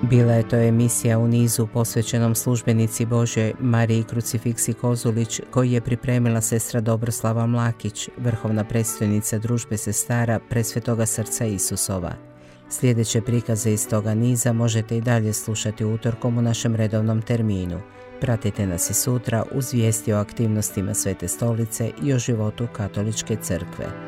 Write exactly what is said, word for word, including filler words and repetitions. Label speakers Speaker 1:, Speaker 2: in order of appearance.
Speaker 1: Bila je to emisija u nizu posvećenom službenici Božjoj Mariji Krucifiksi Kozulić, koji je pripremila sestra Dobroslava Mlakić, vrhovna predstojnica Družbe sestara Presvetoga srca Isusova. Sljedeće prikaze iz toga niza možete i dalje slušati utorkom u našem redovnom terminu. Pratite nas i sutra uz vijesti o aktivnostima Svete stolice i o životu Katoličke crkve.